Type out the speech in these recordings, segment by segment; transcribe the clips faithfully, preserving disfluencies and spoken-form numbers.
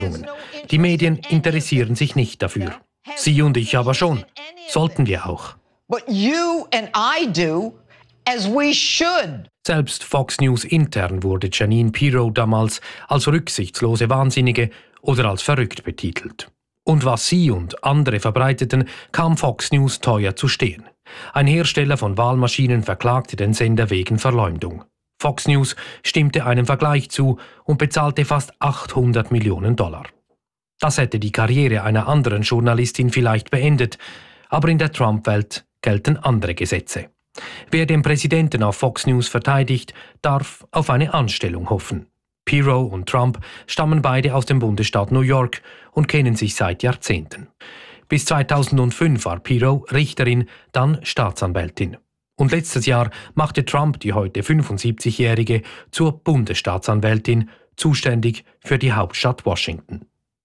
Die Medien interessieren sich nicht dafür. Sie und ich aber schon. Sollten wir auch. But you and I do, as we should. Selbst Fox News intern wurde Jeanine Pirro damals als rücksichtslose Wahnsinnige oder als verrückt betitelt. Und was sie und andere verbreiteten, kam Fox News teuer zu stehen. Ein Hersteller von Wahlmaschinen verklagte den Sender wegen Verleumdung. Fox News stimmte einem Vergleich zu und bezahlte fast achthundert Millionen Dollar. Das hätte die Karriere einer anderen Journalistin vielleicht beendet, aber in der Trump-Welt gelten andere Gesetze. Wer den Präsidenten auf Fox News verteidigt, darf auf eine Anstellung hoffen. Pirro und Trump stammen beide aus dem Bundesstaat New York und kennen sich seit Jahrzehnten. Bis zweitausendfünf war Pirro Richterin, dann Staatsanwältin. Und letztes Jahr machte Trump die heute fünfundsiebzigjährige zur Bundesstaatsanwältin, zuständig für die Hauptstadt Washington.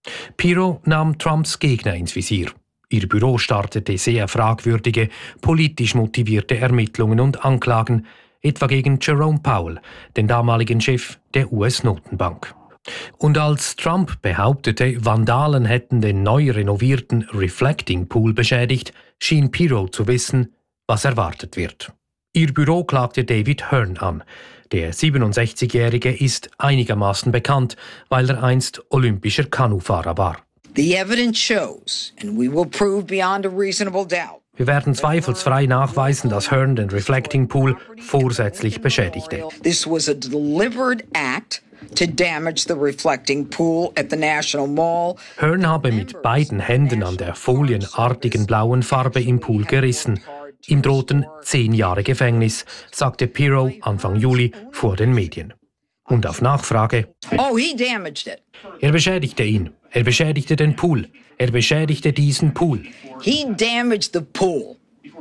Pirro nahm Trumps Gegner ins Visier. Ihr Büro startete sehr fragwürdige, politisch motivierte Ermittlungen und Anklagen, etwa gegen Jerome Powell, den damaligen Chef der U S-Notenbank. Und als Trump behauptete, Vandalen hätten den neu renovierten Reflecting Pool beschädigt, schien Pirro zu wissen, was erwartet wird. Ihr Büro klagte David Hearn an. Der siebenundsechzigjährige ist einigermaßen bekannt, weil er einst olympischer Kanufahrer war. The evidence shows, and we will prove beyond a reasonable doubt. Wir werden zweifelsfrei nachweisen, dass Hearn den Reflecting Pool vorsätzlich beschädigte. This was a deliberate act to damage the reflecting pool at the National Mall. Hearn habe mit beiden Händen an der folienartigen blauen Farbe im Pool gerissen. Ihm drohten zehn Jahre Gefängnis, sagte Pirro Anfang Juli vor den Medien. Und auf Nachfrage: Oh, he damaged it. Er beschädigte ihn. Er beschädigte den Pool. Er beschädigte diesen Pool. He damaged the pool.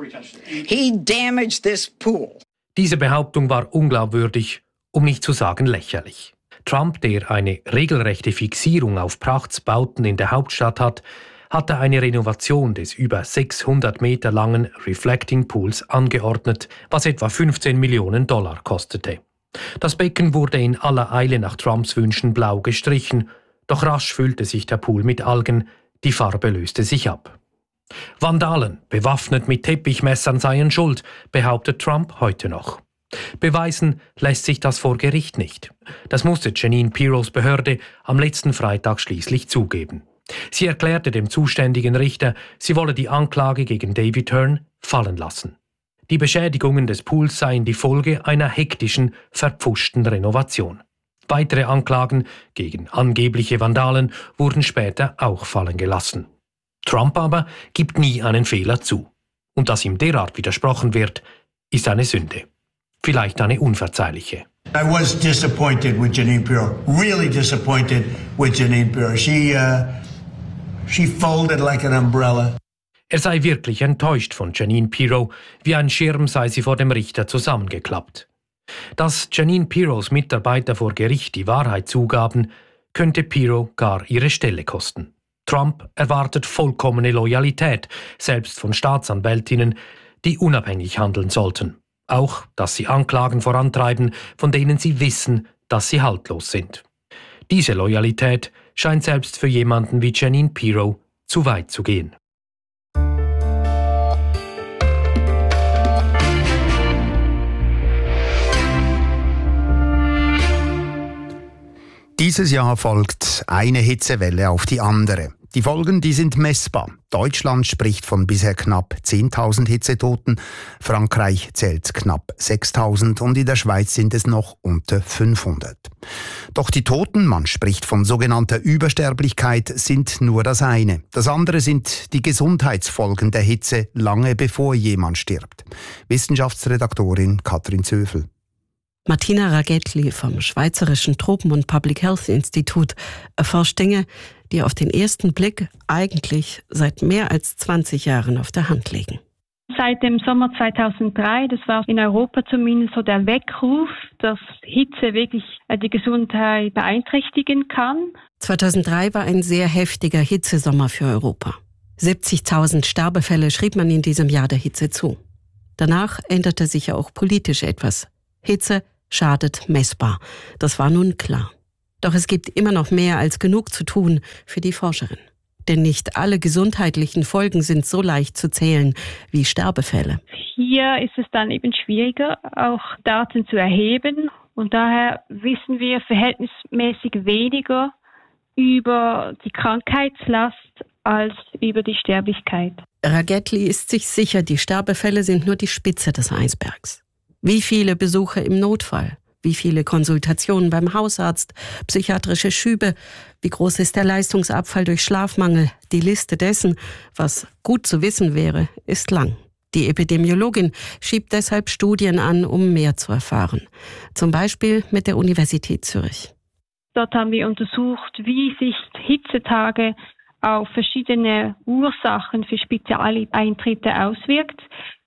He damaged this pool. Diese Behauptung war unglaubwürdig, um nicht zu sagen lächerlich. Trump, der eine regelrechte Fixierung auf Prachtsbauten in der Hauptstadt hat, hatte eine Renovation des über sechshundert Meter langen Reflecting Pools angeordnet, was etwa fünfzehn Millionen Dollar kostete. Das Becken wurde in aller Eile nach Trumps Wünschen blau gestrichen, doch rasch füllte sich der Pool mit Algen, die Farbe löste sich ab. Vandalen, bewaffnet mit Teppichmessern, seien schuld, behauptet Trump heute noch. Beweisen lässt sich das vor Gericht nicht. Das musste Jeanine Pirros Behörde am letzten Freitag schließlich zugeben. Sie erklärte dem zuständigen Richter, sie wolle die Anklage gegen David Hearn fallen lassen. Die Beschädigungen des Pools seien die Folge einer hektischen, verpfuschten Renovation. Weitere Anklagen gegen angebliche Vandalen wurden später auch fallen gelassen. Trump aber gibt nie einen Fehler zu. Und dass ihm derart widersprochen wird, ist eine Sünde. Vielleicht eine unverzeihliche. I was disappointed with Jeanine Pirro. Really disappointed with Jeanine Pirro. She, uh, she folded like an umbrella. Er sei wirklich enttäuscht von Jeanine Pirro, wie ein Schirm sei sie vor dem Richter zusammengeklappt. Dass Jeanine Pirros Mitarbeiter vor Gericht die Wahrheit zugaben, könnte Pirro gar ihre Stelle kosten. Trump erwartet vollkommene Loyalität, selbst von Staatsanwältinnen, die unabhängig handeln sollten. Auch, dass sie Anklagen vorantreiben, von denen sie wissen, dass sie haltlos sind. Diese Loyalität scheint selbst für jemanden wie Jeanine Pirro zu weit zu gehen. Dieses Jahr folgt eine Hitzewelle auf die andere. Die Folgen, die sind messbar. Deutschland spricht von bisher knapp zehntausend Hitzetoten, Frankreich zählt knapp sechstausend und in der Schweiz sind es noch unter fünfhundert. Doch die Toten, man spricht von sogenannter Übersterblichkeit, sind nur das eine. Das andere sind die Gesundheitsfolgen der Hitze, lange bevor jemand stirbt. Wissenschaftsredaktorin Katrin Zöfel. Martina Ragetli vom Schweizerischen Tropen- und Public Health Institut erforscht Dinge, die auf den ersten Blick eigentlich seit mehr als zwanzig Jahren auf der Hand liegen. Seit dem Sommer zweitausenddrei, das war in Europa zumindest so der Weckruf, dass Hitze wirklich die Gesundheit beeinträchtigen kann. zweitausenddrei war ein sehr heftiger Hitzesommer für Europa. siebzigtausend Sterbefälle schrieb man in diesem Jahr der Hitze zu. Danach änderte sich ja auch politisch etwas. Hitze schadet messbar. Das war nun klar. Doch es gibt immer noch mehr als genug zu tun für die Forscherin. Denn nicht alle gesundheitlichen Folgen sind so leicht zu zählen wie Sterbefälle. Hier ist es dann eben schwieriger, auch Daten zu erheben. Und daher wissen wir verhältnismäßig weniger über die Krankheitslast als über die Sterblichkeit. Ragetli ist sich sicher, die Sterbefälle sind nur die Spitze des Eisbergs. Wie viele Besuche im Notfall? Wie viele Konsultationen beim Hausarzt, psychiatrische Schübe, wie groß ist der Leistungsabfall durch Schlafmangel? Die Liste dessen, was gut zu wissen wäre, ist lang. Die Epidemiologin schiebt deshalb Studien an, um mehr zu erfahren. Zum Beispiel mit der Universität Zürich. Dort haben wir untersucht, wie sich Hitzetage auf verschiedene Ursachen für Spezialeintritte auswirkt.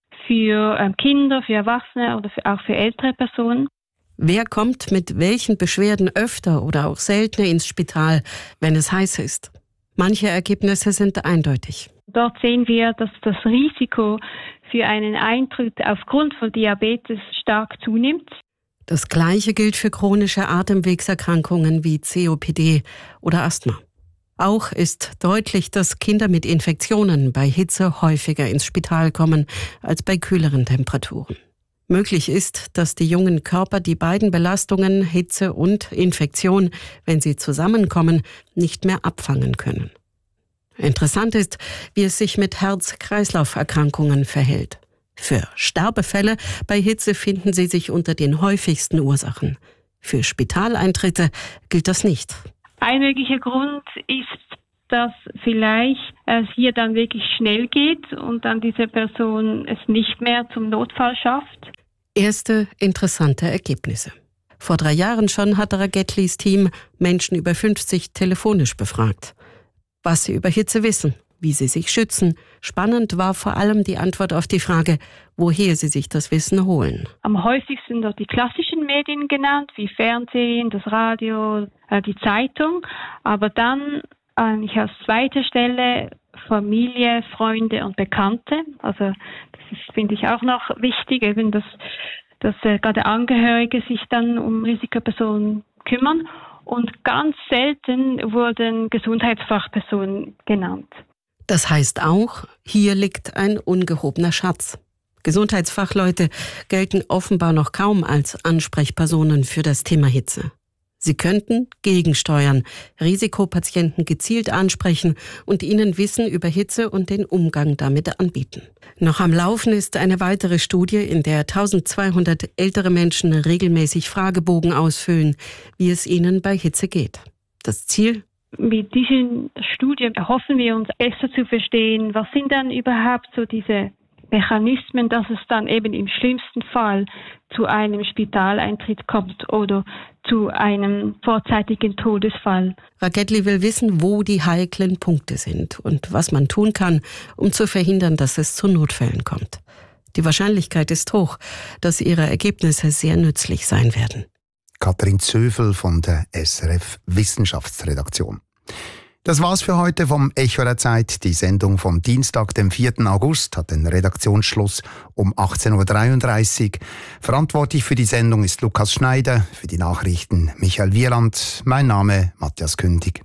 Für Kinder, für Erwachsene oder auch für ältere Personen. Wer kommt mit welchen Beschwerden öfter oder auch seltener ins Spital, wenn es heiß ist? Manche Ergebnisse sind eindeutig. Dort sehen wir, dass das Risiko für einen Eintritt aufgrund von Diabetes stark zunimmt. Das Gleiche gilt für chronische Atemwegserkrankungen wie C O P D oder Asthma. Auch ist deutlich, dass Kinder mit Infektionen bei Hitze häufiger ins Spital kommen als bei kühleren Temperaturen. Möglich ist, dass die jungen Körper die beiden Belastungen, Hitze und Infektion, wenn sie zusammenkommen, nicht mehr abfangen können. Interessant ist, wie es sich mit Herz-Kreislauf-Erkrankungen verhält. Für Sterbefälle bei Hitze finden sie sich unter den häufigsten Ursachen. Für Spitaleintritte gilt das nicht. Ein möglicher Grund ist, dass vielleicht es hier dann wirklich schnell geht und dann diese Person es nicht mehr zum Notfall schafft. Erste interessante Ergebnisse. Vor drei Jahren schon hatte Ragetlis Team Menschen über fünfzig telefonisch befragt. Was sie über Hitze wissen, wie sie sich schützen. Spannend war vor allem die Antwort auf die Frage, woher sie sich das Wissen holen. Am häufigsten dort die klassischen Medien genannt, wie Fernsehen, das Radio, die Zeitung. Aber dann eigentlich als zweite Stelle Familie, Freunde und Bekannte. Also das ist, finde ich, auch noch wichtig, eben, dass, dass äh, gerade Angehörige sich dann um Risikopersonen kümmern. Und ganz selten wurden Gesundheitsfachpersonen genannt. Das heißt auch, hier liegt ein ungehobener Schatz. Gesundheitsfachleute gelten offenbar noch kaum als Ansprechpersonen für das Thema Hitze. Sie könnten gegensteuern, Risikopatienten gezielt ansprechen und ihnen Wissen über Hitze und den Umgang damit anbieten. Noch am Laufen ist eine weitere Studie, in der eintausendzweihundert ältere Menschen regelmäßig Fragebogen ausfüllen, wie es ihnen bei Hitze geht. Das Ziel? Mit diesen Studien erhoffen wir uns besser zu verstehen, was sind dann überhaupt so diese Mechanismen, dass es dann eben im schlimmsten Fall zu einem Spitaleintritt kommt oder zu einem vorzeitigen Todesfall. Ragetli will wissen, wo die heiklen Punkte sind und was man tun kann, um zu verhindern, dass es zu Notfällen kommt. Die Wahrscheinlichkeit ist hoch, dass ihre Ergebnisse sehr nützlich sein werden. Katrin Zöfel von der S R F Wissenschaftsredaktion. Das war's für heute vom Echo der Zeit. Die Sendung vom Dienstag, dem vierten August, hat den Redaktionsschluss um achtzehn Uhr dreiunddreißig. Verantwortlich für die Sendung ist Lukas Schneider, für die Nachrichten Michael Wieland. Mein Name Matthias Kündig.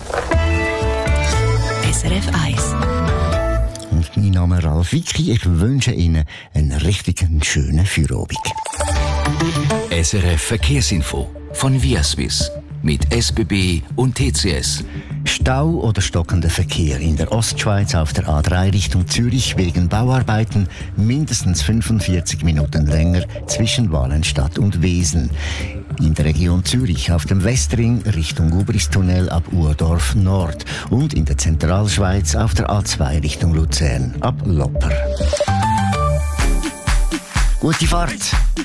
S R F eins. Und mein Name ist Ralf Wicki. Ich wünsche Ihnen einen richtig schönen Feierabend. S R F Verkehrsinfo von Viaswiss mit S B B und T C S. Stau oder stockender Verkehr in der Ostschweiz auf der A drei Richtung Zürich wegen Bauarbeiten, mindestens fünfundvierzig Minuten länger zwischen Walenstadt und Wesen. In der Region Zürich auf dem Westring Richtung Gubristunnel ab Urdorf Nord und in der Zentralschweiz auf der A zwei Richtung Luzern ab Lopper. Gute Fahrt!